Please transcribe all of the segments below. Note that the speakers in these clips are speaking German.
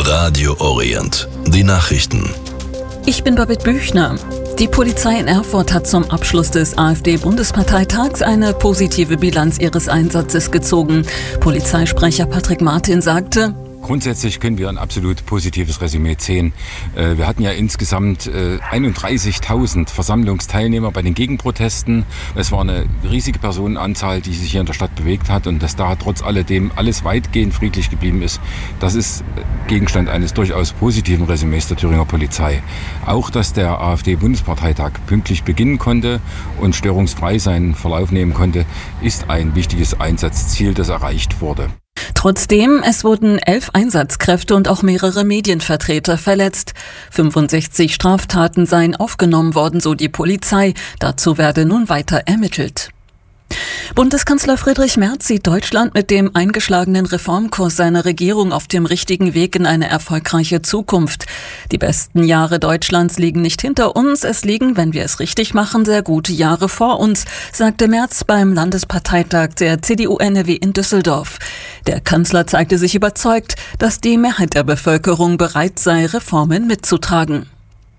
Radio Orient. Die Nachrichten. Ich bin Babette Büchner. Die Polizei in Erfurt hat zum Abschluss des AfD-Bundesparteitags eine positive Bilanz ihres Einsatzes gezogen. Polizeisprecher Patrick Martin sagte: Grundsätzlich können wir ein absolut positives Resümee ziehen. Wir hatten ja insgesamt 31.000 Versammlungsteilnehmer bei den Gegenprotesten. Es war eine riesige Personenanzahl, die sich hier in der Stadt bewegt hat, und dass da trotz alledem alles weitgehend friedlich geblieben ist, das ist Gegenstand eines durchaus positiven Resümees der Thüringer Polizei. Auch, dass der AfD-Bundesparteitag pünktlich beginnen konnte und störungsfrei seinen Verlauf nehmen konnte, ist ein wichtiges Einsatzziel, das erreicht wurde. Trotzdem, es wurden 11 Einsatzkräfte und auch mehrere Medienvertreter verletzt. 65 Straftaten seien aufgenommen worden, so die Polizei. Dazu werde nun weiter ermittelt. Bundeskanzler Friedrich Merz sieht Deutschland mit dem eingeschlagenen Reformkurs seiner Regierung auf dem richtigen Weg in eine erfolgreiche Zukunft. Die besten Jahre Deutschlands liegen nicht hinter uns, es liegen, wenn wir es richtig machen, sehr gute Jahre vor uns, sagte Merz beim Landesparteitag der CDU-NRW in Düsseldorf. Der Kanzler zeigte sich überzeugt, dass die Mehrheit der Bevölkerung bereit sei, Reformen mitzutragen.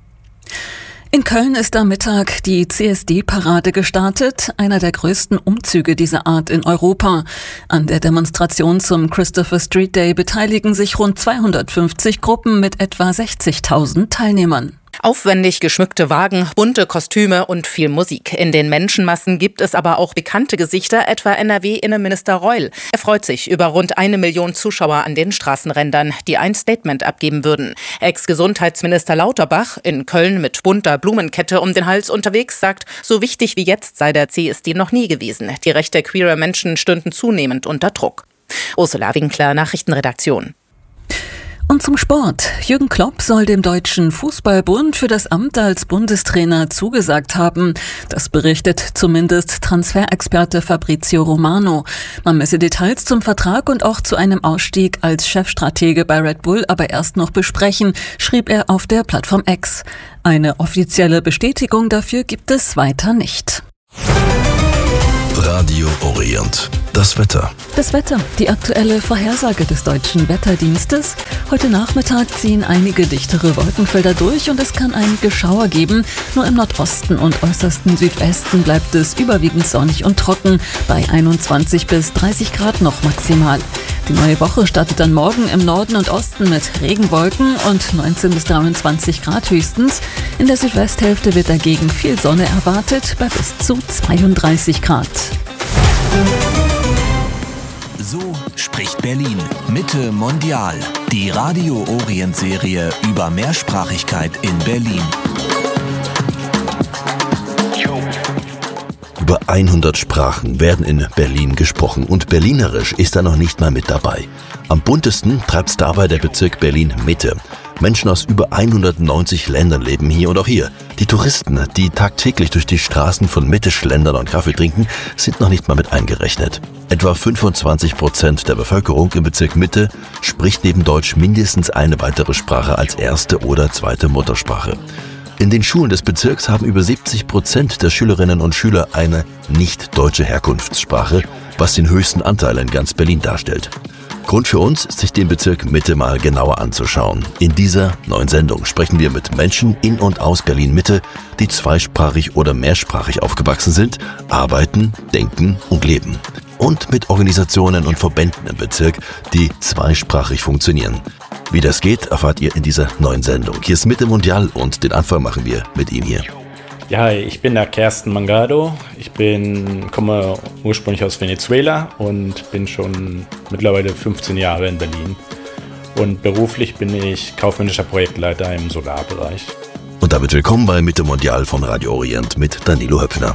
In Köln ist am Mittag die CSD-Parade gestartet, einer der größten Umzüge dieser Art in Europa. An der Demonstration zum Christopher Street Day beteiligen sich rund 250 Gruppen mit etwa 60.000 Teilnehmern. Aufwendig geschmückte Wagen, bunte Kostüme und viel Musik. In den Menschenmassen gibt es aber auch bekannte Gesichter, etwa NRW-Innenminister Reul. Er freut sich über rund 1 Million Zuschauer an den Straßenrändern, die ein Statement abgeben würden. Ex-Gesundheitsminister Lauterbach, in Köln mit bunter Blumenkette um den Hals unterwegs, sagt, so wichtig wie jetzt sei der CSD noch nie gewesen. Die Rechte queerer Menschen stünden zunehmend unter Druck. Ursula Winkler, Nachrichtenredaktion. Und zum Sport. Jürgen Klopp soll dem Deutschen Fußballbund für das Amt als Bundestrainer zugesagt haben. Das berichtet zumindest Transferexperte Fabrizio Romano. Man müsse Details zum Vertrag und auch zu einem Ausstieg als Chefstratege bei Red Bull aber erst noch besprechen, schrieb er auf der Plattform X. Eine offizielle Bestätigung dafür gibt es weiter nicht. Radio Orient. Das Wetter. Das Wetter, die aktuelle Vorhersage des Deutschen Wetterdienstes. Heute Nachmittag ziehen einige dichtere Wolkenfelder durch und es kann einige Schauer geben. Nur im Nordosten und äußersten Südwesten bleibt es überwiegend sonnig und trocken, bei 21 bis 30 Grad noch maximal. Die neue Woche startet dann morgen im Norden und Osten mit Regenwolken und 19 bis 23 Grad höchstens. In der Südwesthälfte wird dagegen viel Sonne erwartet, bei bis zu 32 Grad. So spricht Berlin. Mitte mondial. Die Radio Orient Serie über Mehrsprachigkeit in Berlin. Über 100 Sprachen werden in Berlin gesprochen und Berlinerisch ist da noch nicht mal mit dabei. Am buntesten treibt's dabei der Bezirk Berlin-Mitte. Menschen aus über 190 Ländern leben hier und auch hier. Die Touristen, die tagtäglich durch die Straßen von Mitte schlendern und Kaffee trinken, sind noch nicht mal mit eingerechnet. Etwa 25% der Bevölkerung im Bezirk Mitte spricht neben Deutsch mindestens eine weitere Sprache als erste oder zweite Muttersprache. In den Schulen des Bezirks haben über 70% der Schülerinnen und Schüler eine nicht-deutsche Herkunftssprache, was den höchsten Anteil in ganz Berlin darstellt. Grund für uns, sich den Bezirk Mitte mal genauer anzuschauen. In dieser neuen Sendung sprechen wir mit Menschen in und aus Berlin-Mitte, die zweisprachig oder mehrsprachig aufgewachsen sind, arbeiten, denken und leben. Und mit Organisationen und Verbänden im Bezirk, die zweisprachig funktionieren. Wie das geht, erfahrt ihr in dieser neuen Sendung. Hier ist Mitte Mondial und den Anfang machen wir mit ihm hier. Ja, hi, ich bin der Kersten Mangado. Ich komme ursprünglich aus Venezuela und bin schon mittlerweile 15 Jahre in Berlin. Und beruflich bin ich kaufmännischer Projektleiter im Solarbereich. Und damit willkommen bei Mitte Mondial von Radio Orient mit Danilo Höpfner.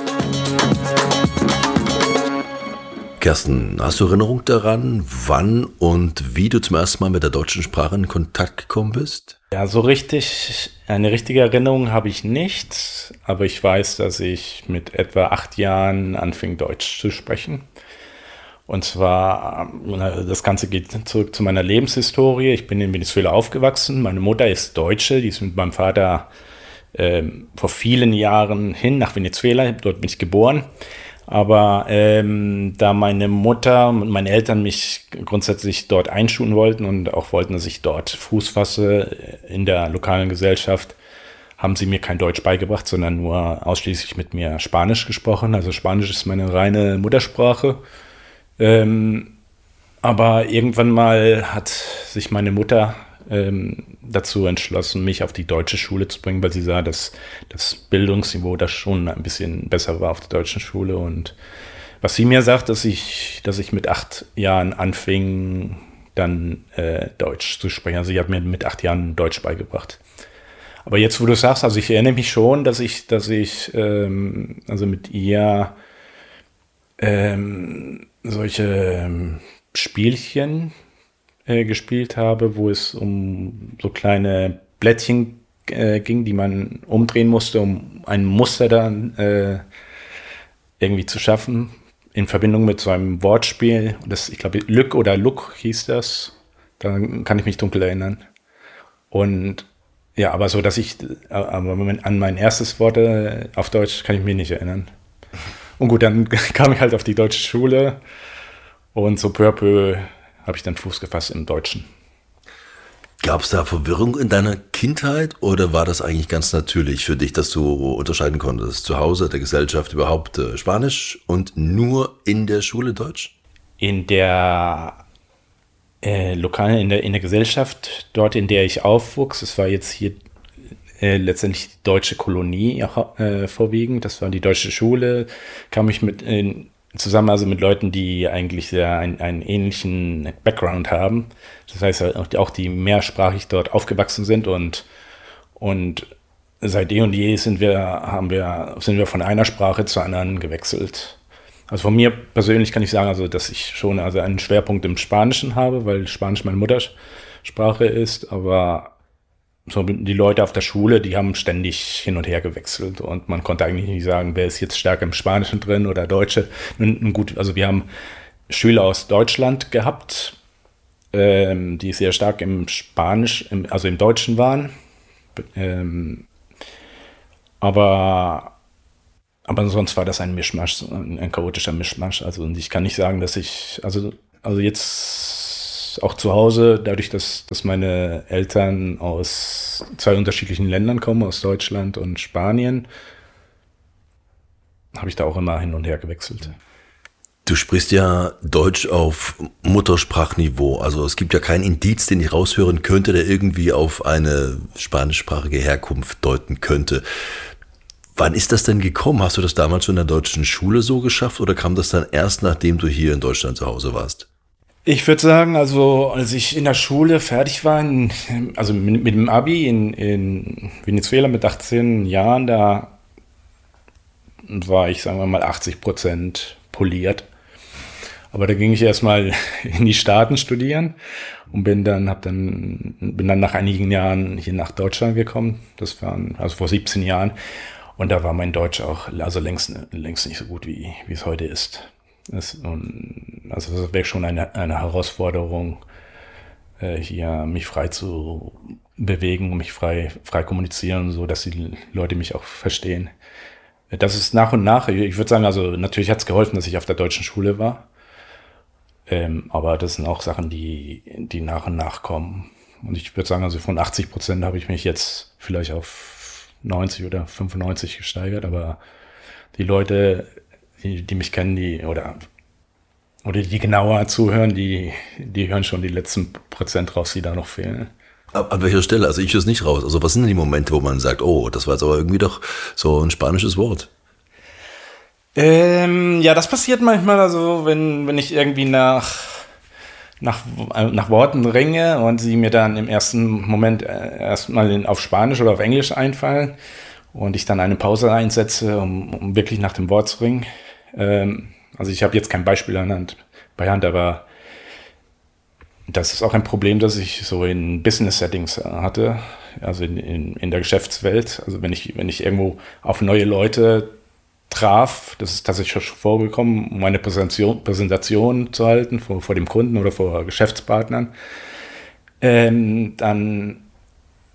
Kersten, hast du Erinnerung daran, wann und wie du zum ersten Mal mit der deutschen Sprache in Kontakt gekommen bist? Ja, so richtig, eine richtige Erinnerung habe ich nicht, aber ich weiß, dass ich mit etwa 8 Jahren anfing, Deutsch zu sprechen. Und zwar, das Ganze geht zurück zu meiner Lebenshistorie. Ich bin in Venezuela aufgewachsen. Meine Mutter ist Deutsche, die ist mit meinem Vater vor vielen Jahren hin nach Venezuela. Dort bin ich geboren. Aber da meine Mutter und meine Eltern mich grundsätzlich dort einschulen wollten und auch wollten, dass ich dort Fuß fasse in der lokalen Gesellschaft, haben sie mir kein Deutsch beigebracht, sondern nur ausschließlich mit mir Spanisch gesprochen. Also Spanisch ist meine reine Muttersprache. Aber irgendwann mal hat sich meine Mutter dazu entschlossen, mich auf die deutsche Schule zu bringen, weil sie sah, dass das Bildungsniveau da schon ein bisschen besser war auf der deutschen Schule. Und was sie mir sagt, dass ich mit 8 Jahren anfing, dann Deutsch zu sprechen. Also sie hat mir mit 8 Jahren Deutsch beigebracht. Aber jetzt, wo du sagst, also ich erinnere mich schon, dass ich also mit ihr solche Spielchen gespielt habe, wo es um so kleine Blättchen ging, die man umdrehen musste, um ein Muster dann irgendwie zu schaffen, in Verbindung mit so einem Wortspiel. Das, ich glaube, Lück oder Luck hieß das. Da kann ich mich dunkel erinnern. Und ja, aber so, dass an mein erstes Wort auf Deutsch kann ich mich nicht erinnern. Und gut, dann kam ich halt auf die deutsche Schule und so peu à peu habe ich dann Fuß gefasst im Deutschen. Gab es da Verwirrung in deiner Kindheit oder war das eigentlich ganz natürlich für dich, dass du unterscheiden konntest? Zu Hause, der Gesellschaft überhaupt Spanisch und nur in der Schule Deutsch? In der lokalen, in der Gesellschaft, dort in der ich aufwuchs, es war jetzt hier letztendlich die deutsche Kolonie vorwiegend, das war die deutsche Schule, kam ich zusammen also mit Leuten, die eigentlich sehr einen ähnlichen Background haben. Das heißt auch die mehrsprachig dort aufgewachsen sind und seit eh und je sind wir von einer Sprache zur anderen gewechselt. Also von mir persönlich kann ich sagen, also dass ich schon also einen Schwerpunkt im Spanischen habe, weil Spanisch meine Muttersprache ist, aber so die Leute auf der Schule, die haben ständig hin und her gewechselt und man konnte eigentlich nicht sagen, wer ist jetzt stärker im Spanischen drin oder Deutsche. Und gut, also wir haben Schüler aus Deutschland gehabt, die sehr stark im also im Deutschen waren, aber sonst war das ein Mischmasch, ein chaotischer Mischmasch. Also und ich kann nicht sagen, dass ich, also jetzt auch zu Hause, dadurch, dass meine Eltern aus 2 unterschiedlichen Ländern kommen, aus Deutschland und Spanien, habe ich da auch immer hin und her gewechselt. Du sprichst ja Deutsch auf Muttersprachniveau. Also es gibt ja keinen Indiz, den ich raushören könnte, der irgendwie auf eine spanischsprachige Herkunft deuten könnte. Wann ist das denn gekommen? Hast du das damals schon in der deutschen Schule so geschafft oder kam das dann erst, nachdem du hier in Deutschland zu Hause warst? Ich würde sagen, also als ich in der Schule fertig war, also mit dem Abi in Venezuela mit 18 Jahren, da war ich, sagen wir mal, 80% poliert. Aber da ging ich erstmal in die Staaten studieren und bin dann nach einigen Jahren hier nach Deutschland gekommen. Das waren also vor 17 Jahren. Und da war mein Deutsch auch also längst nicht so gut, wie es heute ist. Das wäre schon eine Herausforderung, hier mich frei zu bewegen und mich frei kommunizieren, so dass die Leute mich auch verstehen. Das ist nach und nach, ich würde sagen, also natürlich hat es geholfen, dass ich auf der deutschen Schule war, aber das sind auch Sachen, die nach und nach kommen. Und ich würde sagen, also von 80% habe ich mich jetzt vielleicht auf 90 oder 95 gesteigert, aber die Leute, die mich kennen, oder die genauer zuhören, die hören schon die letzten Prozent raus, die da noch fehlen. An welcher Stelle? Also ich höre es nicht raus. Also was sind denn die Momente, wo man sagt, oh, das war jetzt aber irgendwie doch so ein spanisches Wort? Ja, das passiert manchmal, also wenn ich irgendwie nach Worten ringe und sie mir dann im ersten Moment erstmal auf Spanisch oder auf Englisch einfallen und ich dann eine Pause einsetze, um wirklich nach dem Wort zu ringen. Also ich habe jetzt kein Beispiel bei Hand, aber das ist auch ein Problem, das ich so in Business-Settings hatte, also in der Geschäftswelt. Also wenn ich irgendwo auf neue Leute traf, das ist tatsächlich schon vorgekommen, um eine Präsentation zu halten vor dem Kunden oder vor Geschäftspartnern, dann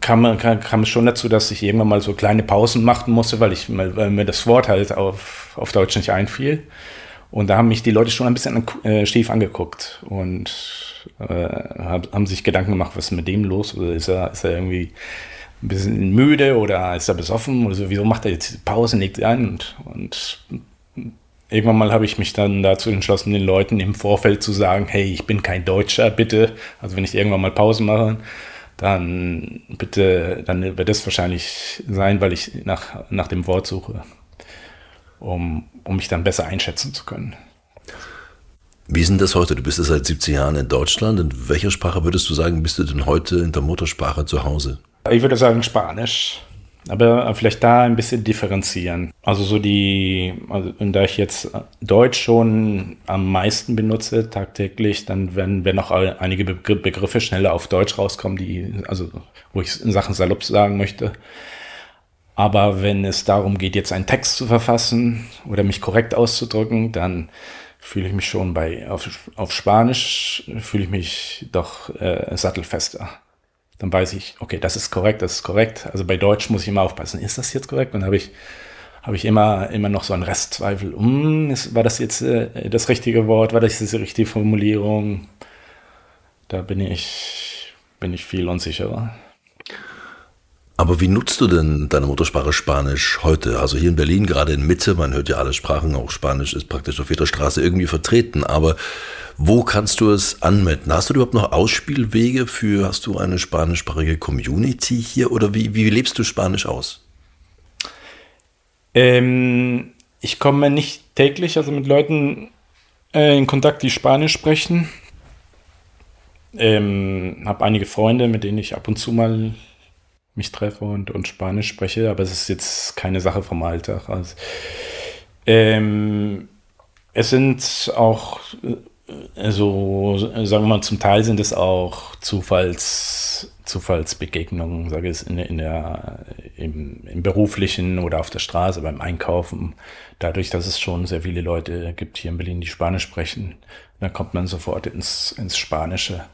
kam es schon dazu, dass ich irgendwann mal so kleine Pausen machen musste, weil mir das Wort halt auf Deutsch nicht einfiel. Und da haben mich die Leute schon ein bisschen schief angeguckt und haben sich Gedanken gemacht, was ist mit dem los? Oder ist er irgendwie ein bisschen müde oder ist er besoffen? Oder so, wieso macht er jetzt Pause, legt ein? Und irgendwann mal habe ich mich dann dazu entschlossen, den Leuten im Vorfeld zu sagen, hey, ich bin kein Deutscher, bitte. Also wenn ich irgendwann mal Pause mache, dann wird das wahrscheinlich sein, weil ich nach dem Wort suche, um mich dann besser einschätzen zu können. Wie ist denn das heute? Du bist ja seit 17 Jahren in Deutschland. In welcher Sprache würdest du sagen, bist du denn heute in der Muttersprache zu Hause? Ich würde sagen Spanisch, aber vielleicht da ein bisschen differenzieren. Also da ich jetzt Deutsch schon am meisten benutze tagtäglich, dann werden auch einige Begriffe schneller auf Deutsch rauskommen, wo ich in Sachen salopp sagen möchte. Aber wenn es darum geht, jetzt einen Text zu verfassen oder mich korrekt auszudrücken, dann fühle ich mich schon auf Spanisch fühle ich mich doch sattelfester. Dann weiß ich, okay, das ist korrekt. Also bei Deutsch muss ich immer aufpassen, ist das jetzt korrekt? Dann habe ich immer noch so einen Restzweifel. War das jetzt das richtige Wort? War das jetzt die richtige Formulierung? Da bin ich viel unsicherer. Aber wie nutzt du denn deine Muttersprache Spanisch heute? Also hier in Berlin, gerade in Mitte, man hört ja alle Sprachen, auch Spanisch ist praktisch auf jeder Straße irgendwie vertreten. Aber wo kannst du es anwenden? Hast du überhaupt noch Ausspielwege hast du eine spanischsprachige Community hier oder wie lebst du Spanisch aus? Ich komme nicht täglich mit Leuten in Kontakt, die Spanisch sprechen. Habe einige Freunde, mit denen ich ab und zu mal mich treffe und Spanisch spreche, aber es ist jetzt keine Sache vom Alltag. Also, es sind auch, sagen wir mal, zum Teil sind es auch Zufallsbegegnungen, sage ich es, im Beruflichen oder auf der Straße, beim Einkaufen. Dadurch, dass es schon sehr viele Leute gibt hier in Berlin, die Spanisch sprechen, dann kommt man sofort ins Spanische.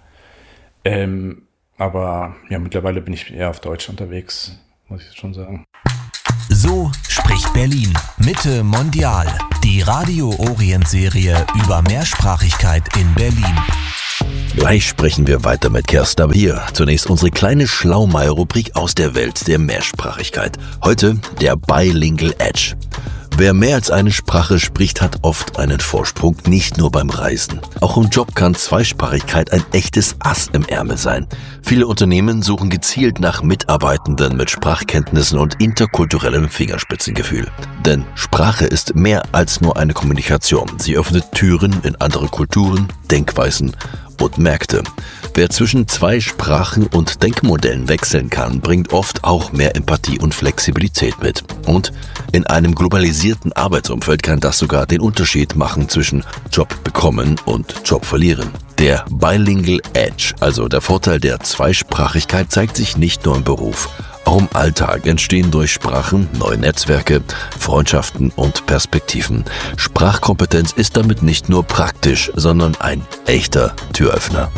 Aber ja, mittlerweile bin ich eher auf Deutsch unterwegs, muss ich schon sagen. So spricht Berlin. Mitte Mondial. Die Radio Orient Serie über Mehrsprachigkeit in Berlin. Gleich sprechen wir weiter mit Kerstin, aber hier zunächst unsere kleine Schlaumeier-Rubrik aus der Welt der Mehrsprachigkeit. Heute der Bilingual Edge. Wer mehr als eine Sprache spricht, hat oft einen Vorsprung, nicht nur beim Reisen. Auch im Job kann Zweisprachigkeit ein echtes Ass im Ärmel sein. Viele Unternehmen suchen gezielt nach Mitarbeitenden mit Sprachkenntnissen und interkulturellem Fingerspitzengefühl. Denn Sprache ist mehr als nur eine Kommunikation. Sie öffnet Türen in andere Kulturen, Denkweisen und Märkte. Wer zwischen zwei Sprachen und Denkmodellen wechseln kann, bringt oft auch mehr Empathie und Flexibilität mit. Und in einem globalisierten Arbeitsumfeld kann das sogar den Unterschied machen zwischen Job bekommen und Job verlieren. Der Bilingual Edge, also der Vorteil der Zweisprachigkeit, zeigt sich nicht nur im Beruf. Auch im Alltag entstehen durch Sprachen neue Netzwerke, Freundschaften und Perspektiven. Sprachkompetenz ist damit nicht nur praktisch, sondern ein echter Türöffner.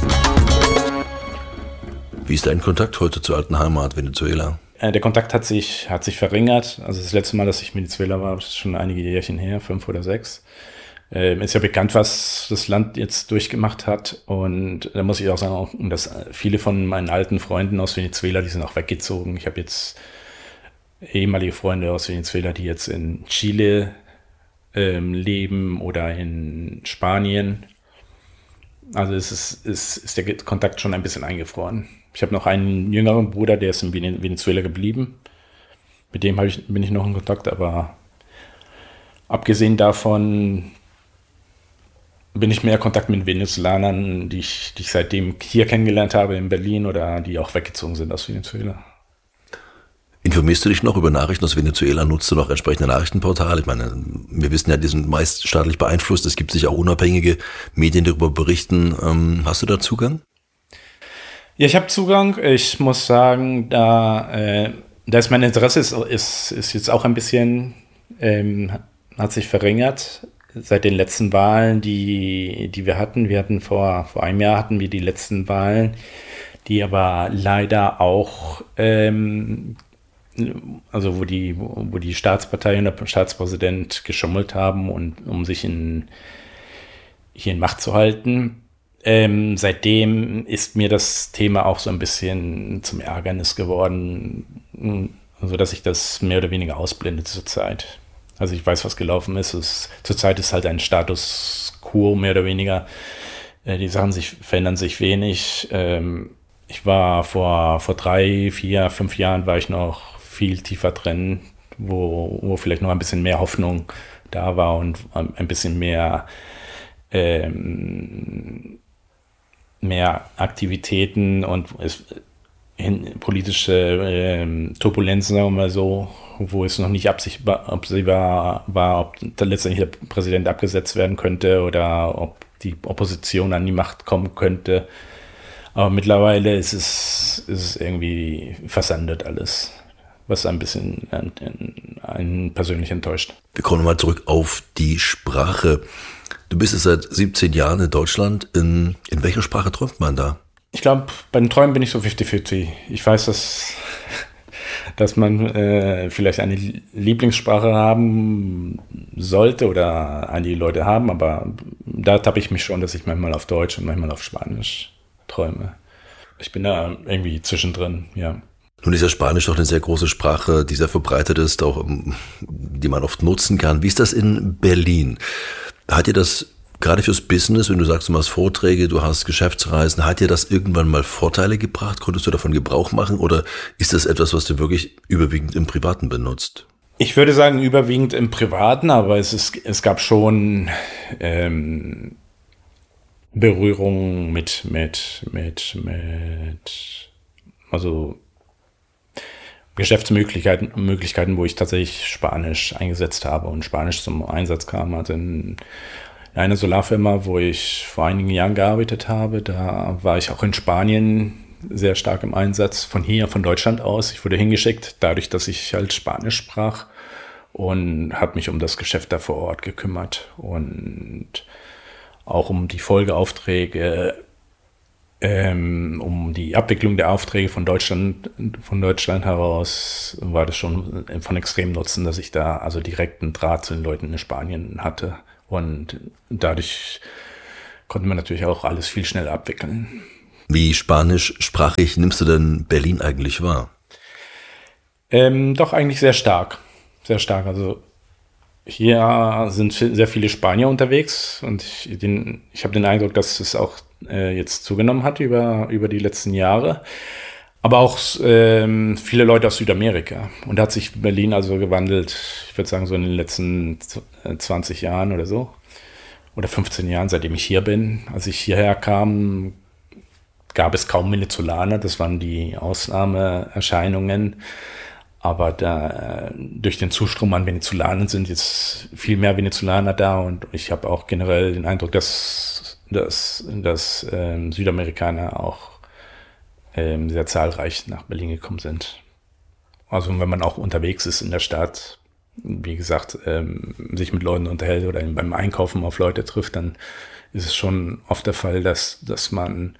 Wie ist dein Kontakt heute zur alten Heimat Venezuela? Der Kontakt hat sich verringert. Also das letzte Mal, dass ich in Venezuela war, ist schon einige Jährchen her, 5 oder 6. Ist ja bekannt, was das Land jetzt durchgemacht hat. Und da muss ich auch sagen, dass viele von meinen alten Freunden aus Venezuela, die sind auch weggezogen. Ich habe jetzt ehemalige Freunde aus Venezuela, die jetzt in Chile leben oder in Spanien. Also ist der Kontakt schon ein bisschen eingefroren. Ich habe noch einen jüngeren Bruder, der ist in Venezuela geblieben. Mit dem bin ich noch in Kontakt, aber abgesehen davon bin ich mehr in Kontakt mit Venezolanern, die ich seitdem hier kennengelernt habe in Berlin oder die auch weggezogen sind aus Venezuela. Informierst du dich noch über Nachrichten aus Venezuela? Nutzt du noch entsprechende Nachrichtenportale? Ich meine, wir wissen ja, die sind meist staatlich beeinflusst. Es gibt sicher auch unabhängige Medien, die darüber berichten. Hast du da Zugang? Ja, ich habe Zugang. Ich muss sagen, da ist mein Interesse ist jetzt auch ein bisschen, hat sich verringert. Seit den letzten Wahlen, die wir hatten. Wir hatten vor einem Jahr hatten wir die letzten Wahlen, die aber leider auch, also wo die Staatspartei und der Staatspräsident geschummelt haben, und um sich hier in Macht zu halten. Seitdem ist mir das Thema auch so ein bisschen zum Ärgernis geworden, sodass ich das mehr oder weniger ausblende zurzeit. Also ich weiß, was gelaufen ist. Zurzeit ist halt ein Status quo, mehr oder weniger. Die Sachen verändern sich wenig. Ich war vor 3, 4, 5 Jahren war ich noch viel tiefer drin, wo vielleicht noch ein bisschen mehr Hoffnung da war und ein bisschen mehr Aktivitäten und politische Turbulenzen, sagen wir mal so, wo es noch nicht absehbar war, ob letztendlich der Präsident abgesetzt werden könnte oder ob die Opposition an die Macht kommen könnte. Aber mittlerweile ist es irgendwie versandet alles, was ein bisschen einen persönlich enttäuscht. Wir kommen mal zurück auf die Sprache. Du bist jetzt seit 17 Jahren in Deutschland. In welcher Sprache träumt man da? Ich glaube, bei den Träumen bin ich so 50-50. Ich weiß, dass man vielleicht eine Lieblingssprache haben sollte oder einige Leute haben, aber da tappe ich mich schon, dass ich manchmal auf Deutsch und manchmal auf Spanisch träume. Ich bin da irgendwie zwischendrin, ja. Nun ist ja Spanisch doch eine sehr große Sprache, die sehr verbreitet ist, auch die man oft nutzen kann. Wie ist das in Berlin? Hat dir das gerade fürs Business, wenn du sagst, du machst Vorträge, du hast Geschäftsreisen, hat dir das irgendwann mal Vorteile gebracht? Konntest du davon Gebrauch machen oder ist das etwas, was du wirklich überwiegend im Privaten benutzt? Ich würde sagen überwiegend im Privaten, aber es gab schon Berührungen mit also Geschäftsmöglichkeiten, wo ich tatsächlich Spanisch eingesetzt habe und Spanisch zum Einsatz kam. Also in einer Solarfirma, wo ich vor einigen Jahren gearbeitet habe, da war ich auch in Spanien sehr stark im Einsatz, von Deutschland aus. Ich wurde hingeschickt, dadurch, dass ich halt Spanisch sprach, und habe mich um das Geschäft da vor Ort gekümmert und auch um die Folgeaufträge, um die Abwicklung der Aufträge von Deutschland heraus war das schon von extremem Nutzen, dass ich da also direkten Draht zu den Leuten in Spanien hatte. Und dadurch konnte man natürlich auch alles viel schneller abwickeln. Wie spanischsprachig nimmst du denn Berlin eigentlich wahr? Doch eigentlich sehr stark. Sehr stark. Also hier sind sehr viele Spanier unterwegs und ich habe den Eindruck, dass es auch jetzt zugenommen hat über die letzten Jahre. Aber auch viele Leute aus Südamerika. Und da hat sich Berlin also gewandelt, ich würde sagen so in den letzten 20 Jahren oder so. Oder 15 Jahren, seitdem ich hier bin. Als ich hierher kam, gab es kaum Venezolaner. Das waren die Ausnahmeerscheinungen. Aber durch den Zustrom an Venezolanern sind jetzt viel mehr Venezolaner da. Und ich habe auch generell den Eindruck, dass Südamerikaner auch sehr zahlreich nach Berlin gekommen sind. Also wenn man auch unterwegs ist in der Stadt, wie gesagt, sich mit Leuten unterhält oder beim Einkaufen auf Leute trifft, dann ist es schon oft der Fall, dass man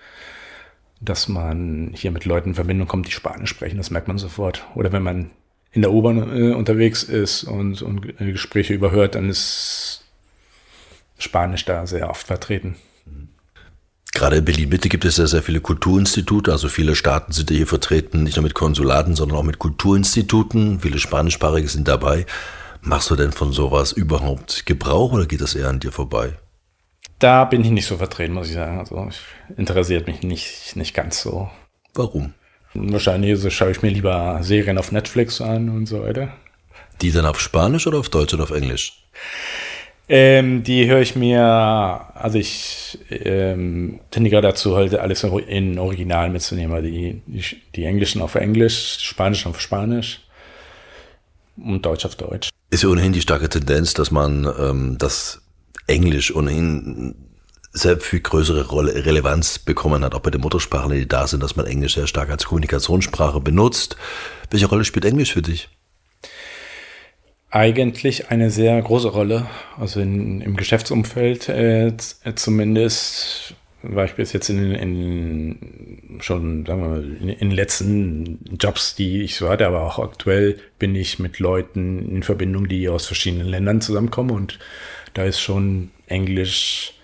hier mit Leuten in Verbindung kommt, die Spanisch sprechen. Das merkt man sofort. Oder wenn man in der U-Bahn unterwegs ist und Gespräche überhört, dann ist Spanisch da sehr oft vertreten. Gerade in Berlin-Mitte gibt es ja sehr viele Kulturinstitute, also viele Staaten sind ja hier vertreten, nicht nur mit Konsulaten, sondern auch mit Kulturinstituten. Viele Spanischsprachige sind dabei. Machst du denn von sowas überhaupt Gebrauch oder geht das eher an dir vorbei? Da bin ich nicht so vertreten, muss ich sagen. Also interessiert mich nicht ganz so. Warum? Wahrscheinlich schaue ich mir lieber Serien auf Netflix an und so weiter. Die dann auf Spanisch oder auf Deutsch oder auf Englisch? Die höre ich mir, also ich tendiere dazu, halt alles in Original mitzunehmen, also die Englischen auf Englisch, Spanisch auf Spanisch und Deutsch auf Deutsch. Ist ja ohnehin die starke Tendenz, dass man das Englisch ohnehin sehr viel größere Relevanz bekommen hat, auch bei den Muttersprachlern, die da sind, dass man Englisch sehr stark als Kommunikationssprache benutzt. Welche Rolle spielt Englisch für dich? Eigentlich eine sehr große Rolle, also im Geschäftsumfeld zumindest war ich bis jetzt in schon, sagen wir mal, in den letzten Jobs, die ich so hatte, aber auch aktuell bin ich mit Leuten in Verbindung, die aus verschiedenen Ländern zusammenkommen, und da ist schon Englisch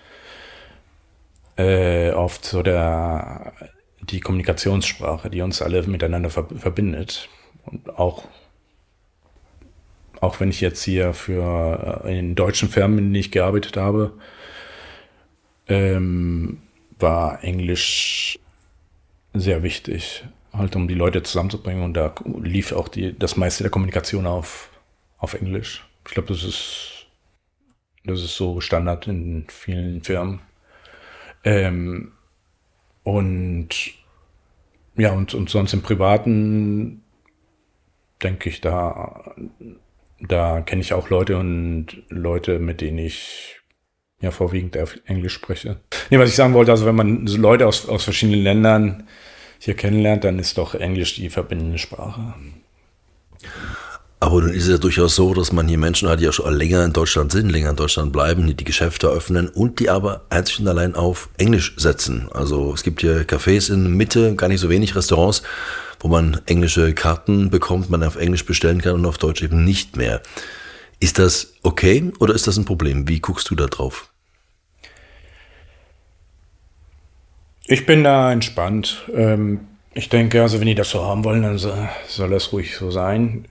oft so die Kommunikationssprache, die uns alle miteinander verbindet. Und auch wenn ich jetzt hier in deutschen Firmen, in denen ich gearbeitet habe, war Englisch sehr wichtig, halt um die Leute zusammenzubringen, und da lief auch das meiste der Kommunikation auf Englisch. Ich glaube, das ist so Standard in vielen Firmen. Und sonst im Privaten denke ich, da kenne ich auch Leute, mit denen ich ja vorwiegend Englisch spreche. Nee, was ich sagen wollte, also wenn man so Leute aus verschiedenen Ländern hier kennenlernt, dann ist doch Englisch die verbindende Sprache. Aber nun ist es ja durchaus so, dass man hier Menschen hat, die ja schon länger in Deutschland sind, länger in Deutschland bleiben, die Geschäfte öffnen und die aber einzig und allein auf Englisch setzen. Also es gibt hier Cafés in Mitte, gar nicht so wenig Restaurants, wo man englische Karten bekommt, man auf Englisch bestellen kann und auf Deutsch eben nicht mehr. Ist das okay oder ist das ein Problem? Wie guckst du da drauf? Ich bin da entspannt. Ich denke, also wenn die das so haben wollen, dann soll das ruhig so sein.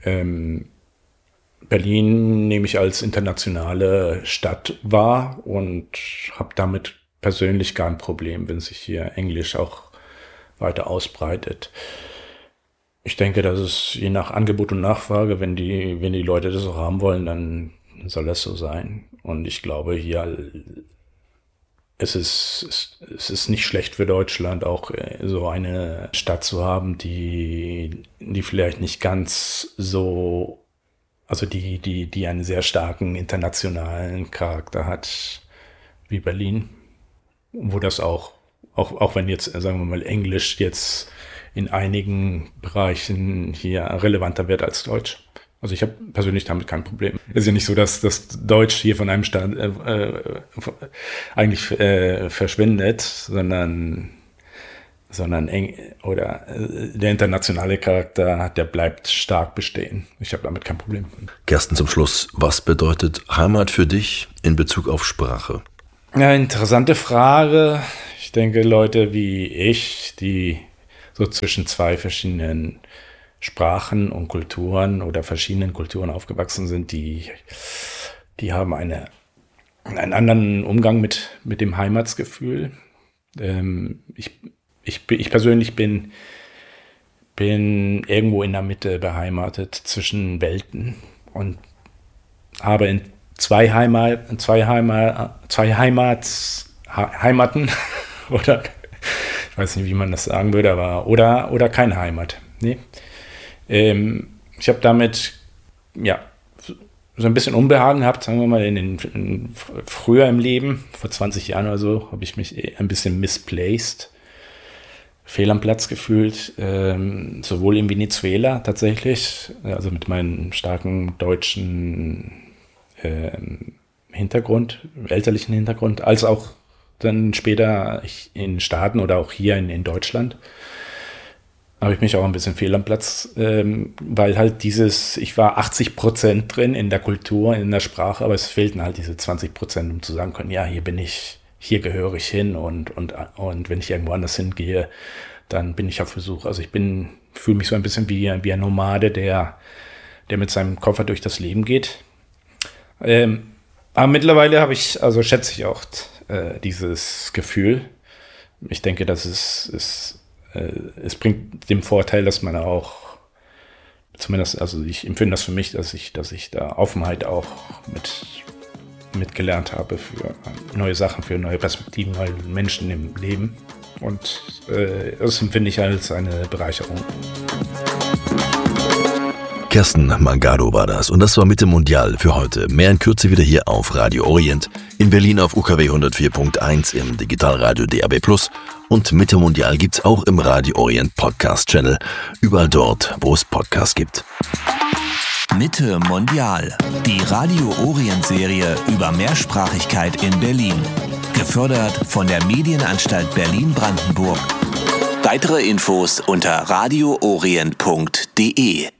Berlin nehme ich als internationale Stadt wahr und habe damit persönlich gar ein Problem, wenn sich hier Englisch auch weiter ausbreitet. Ich denke, dass es je nach Angebot und Nachfrage, wenn die Leute das so haben wollen, dann soll das so sein. Und ich glaube, hier es ist nicht schlecht für Deutschland, auch so eine Stadt zu haben, die vielleicht nicht ganz so, also die einen sehr starken internationalen Charakter hat wie Berlin, wo das auch wenn jetzt, sagen wir mal, Englisch jetzt in einigen Bereichen hier relevanter wird als Deutsch. Also ich habe persönlich damit kein Problem. Es ist ja nicht so, dass das Deutsch hier von einem Staat eigentlich verschwindet, sondern der internationale Charakter, der bleibt stark bestehen. Ich habe damit kein Problem. Kersten, zum Schluss, was bedeutet Heimat für dich in Bezug auf Sprache? Ja, interessante Frage. Ich denke, Leute wie ich, die so zwischen zwei verschiedenen Sprachen und Kulturen oder verschiedenen Kulturen aufgewachsen sind, die haben einen anderen Umgang mit dem Heimatsgefühl. Ich persönlich bin irgendwo in der Mitte beheimatet zwischen Welten und habe in zwei Heimaten oder ich weiß nicht, wie man das sagen würde, aber oder keine Heimat. Nee. Ich habe damit so ein bisschen Unbehagen gehabt, sagen wir mal, früher im Leben, vor 20 Jahren oder so, habe ich mich ein bisschen misplaced, fehl am Platz gefühlt, sowohl in Venezuela tatsächlich, also mit meinem starken deutschen Hintergrund, elterlichen Hintergrund, als auch dann später in den Staaten oder auch hier in Deutschland. Habe ich mich auch ein bisschen fehl am Platz, weil halt ich war 80% drin in der Kultur, in der Sprache, aber es fehlten halt diese 20%, um zu sagen können, ja, hier bin ich, hier gehöre ich hin und wenn ich irgendwo anders hingehe, dann bin ich auf Besuch. Also ich fühle mich so ein bisschen wie ein Nomade, der mit seinem Koffer durch das Leben geht. Aber mittlerweile schätze ich auch dieses Gefühl. Ich denke, dass es bringt den Vorteil, dass man auch, zumindest, also ich empfinde das für mich, dass ich da Offenheit auch mitgelernt habe für neue Sachen, für neue Perspektiven, neue Menschen im Leben. Und das empfinde ich als eine Bereicherung. Kersten Mangado war das und das war Mitte Mondial für heute. Mehr in Kürze wieder hier auf Radio Orient, in Berlin auf UKW 104.1 im Digitalradio DAB+ und Mitte Mondial gibt's auch im Radio Orient Podcast Channel, überall dort, wo es Podcasts gibt. Mitte Mondial, die Radio Orient Serie über Mehrsprachigkeit in Berlin, gefördert von der Medienanstalt Berlin-Brandenburg. Weitere Infos unter radioorient.de